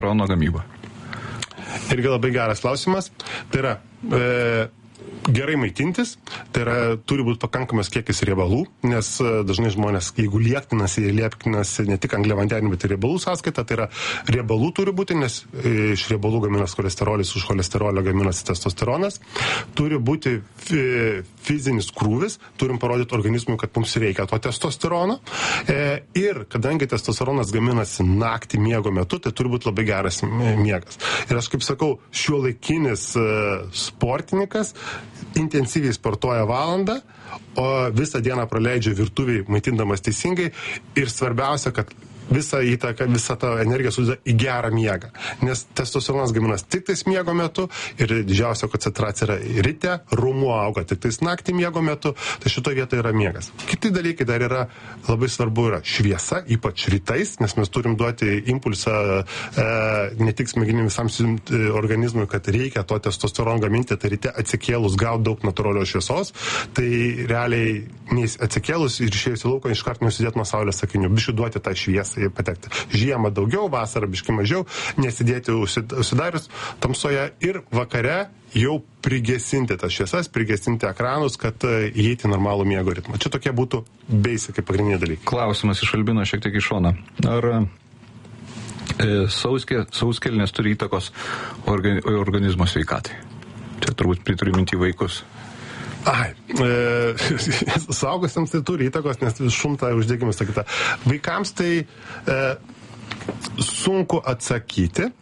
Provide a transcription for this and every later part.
testosterono gamybą? Irgi labai geras klausimas. Tai yra gerai maitintis, tai yra turi būti pakankamas kiekis riebalų, nes dažnai žmonės, jeigu liektinasi, jie liektinasi ne tik angliavandenių, bet ir riebalų sąskaita, tai yra riebalų turi būti, nes iš riebalų gaminas cholesterolis, už cholesterolio gaminasi testosteronas. Turi būti fizinis krūvis, turim parodyti organizmui, kad mums reikia to testosterono. Ir kadangi testosteronas gaminasi naktį miego metu, tai turi būti labai geras miegas. Ir aš kaip sakau, šiuolaikinis sportininkas intensyviai sportuoja valandą, o visą dieną praleidžia virtuviai maitindamas teisingai ir svarbiausia, kad visą įtaką, visą tą energiją sudeda į gerą miegą. Nes testosteronas gaminas tik tais miego metu ir didžiausia koncentracija yra ryte, raumuo auga tik tais naktį miego metu, tai šitoje vietoje yra miegas. Kiti dalykai dar yra labai svarbu yra šviesa, ypač rytais, nes mes turim duoti impulsą ne tik smegenim visam organizmui, kad reikia to testosterono gaminti, tai ryte atsikėlus gauti daug natūralios šviesos, tai realiai atsikėlus ir išėjus į lauką iškart nusidėti nuo saulės akinių, biškiu duoti tą šviesą patekti. Žiemą daugiau, vasarą biški mažiau, nesidėti užsidarius tamsoje ir vakare jau prigesinti tas šviesas, prigesinti ekranus, kad įeiti normalų miego ritmą. Čia tokie būtų basic, pagrindiniai dalykai. Klausimas iš Albino šiek tiek iš šono. Ar sauskelnės turi įtakos organizmo sveikatai? Čia turbūt prituriu minti vaikus. Suaugusiams tai turi įtakos, nes šunta uždegimas sakyta. Vaikams tai sunku atsakyti,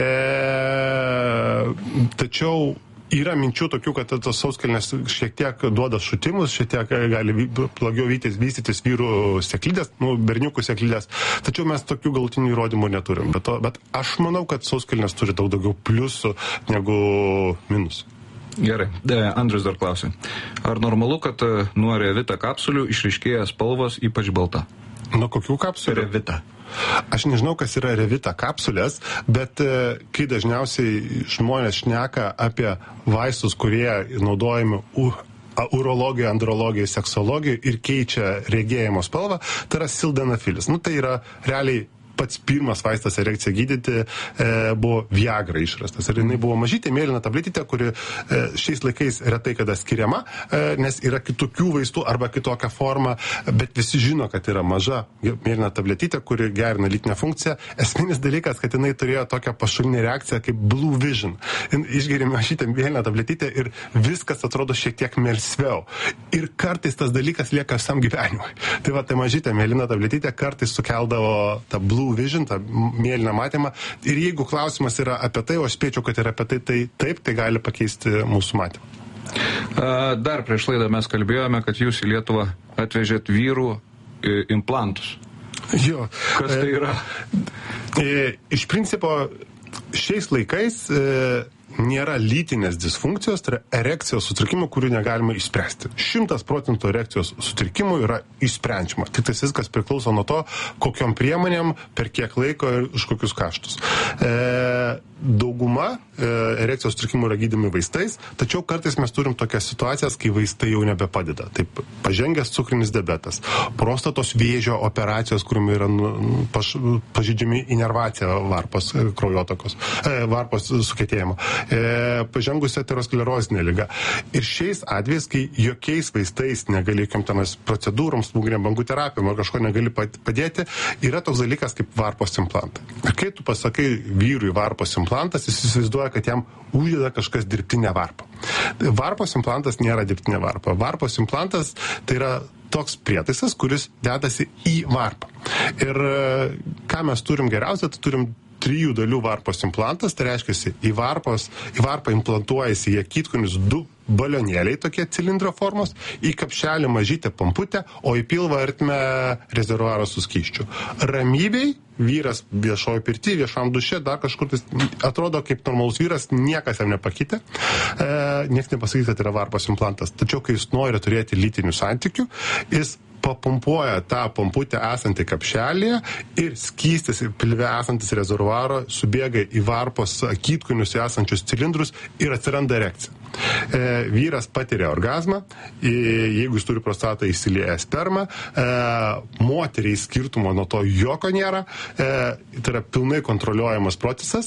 tačiau yra minčių tokių, kad tos sauskelnės šiek tiek duoda šutimus, šiek tiek gali blogiau vystytis vyrų sėklidės, berniukų sėklidės, tačiau mes tokių galutinių įrodymų neturim. Bet aš manau, kad sauskelnės turi daug daugiau pliusų negu minusų. Gerai. Andrius dar klausė. Ar normalu, kad nuo Revita kapsulių išryškėja spalvos, ypač balta? Nuo kokių kapsulių? Revita. Aš nežinau, kas yra Revita kapsulės, bet kai dažniausiai žmonės šneka apie vaistus, kurie naudojami urologijoje, andrologijoje, seksologijoje ir keičia regėjimo spalvą, tai yra sildenafilis. Tai yra realiai pats pirmas vaistas erekciją gydyti buvo Viagra išrastas. Ir jinai buvo mažytė, mėlyna tabletytė, kuri šiais laikais retai kada skiriama, nes yra kitokių vaistų arba kitokia forma, bet visi žino, kad yra maža mėlyna tabletytė, kuri gerina lytinę funkciją. Esminis dalykas, kad jinai turėjo tokią pašalinę reakciją kaip Blue Vision. Išgeri mažytę mėlyną tabletytę ir viskas atrodo šiek tiek melsviau. Ir kartais tas dalykas lieka visam gyvenimui. Tai ta mažytė mėlyna tabletytė kartais sukeldavo tą Blue Vision, tą mėlyną matymą. Ir jeigu klausimas yra apie tai, o aš spėčiau, kad yra apie tai, tai taip, tai gali pakeisti mūsų matymą. Dar prieš laidą mes kalbėjome, kad jūs į Lietuvą atvežėt vyrų implantus. Jo. Kas tai yra? Iš principo, šiais laikais nėra lytinės disfunkcijos, tai yra erekcijos sutrikimų, kurių negalima išspręsti. 100% erekcijos sutrikimų yra išsprendžiama. Tik tai viskas priklauso nuo to, kokiom priemonėm, per kiek laiko ir už kokius kaštus. Dauguma erekcijos sutrikimų yra gydomi vaistais, tačiau kartais mes turim tokias situacijas, kai vaistai jau nebepadeda. Taip, pažengęs cukrinis diabetas, prostatos vėžio operacijos, kuriuom yra pažeidžiami inervacija varpos kraujotakos, varpos sukietėjimo. Pažengusi aterosklerozinė liga. Ir šiais atvejais, kai jokiais vaistais negali, jokiam tenas procedūroms, smūginiam bangų terapijom ar kažko negali padėti, yra toks dalykas kaip varpos implantai. Ir kai tu pasakai vyrui varpos implantas, jis įsivaizduoja, kad jam uždeda kažkas dirbtinę varpą. Varpos implantas nėra dirbtinė varpa. Varpos implantas tai yra toks prietaisas, kuris dedasi į varpą. Ir ką mes turim geriausia, tai turim 3 dalių varpos implantas, tai reiškia, į varpą implantuojasi į akytkonius 2 balionėliai, tokie cilindro formos, į kapšelį mažytę pamputę, o į pilvą artime rezervuarą su skysčiu. Ramybei vyras viešojo pirty, viešam duše, dar kažkur tai atrodo kaip normalus vyras, niekas jam nepakitė, niekas nepasakys, kad yra varpos implantas. Tačiau, kai jis nori turėti lytinių santykių, jis papumpuoja tą pomputę esantį kapšelėje ir skystis pilve esantis rezervuaro subėga į varpos akytkunius esančius cilindrus ir atsiranda erekcija. Vyras patiria orgazmą, jeigu jis turi prostatą įsilieja spermą, moteriai skirtumo nuo to jokio nėra, tai yra pilnai kontroliuojamas procesas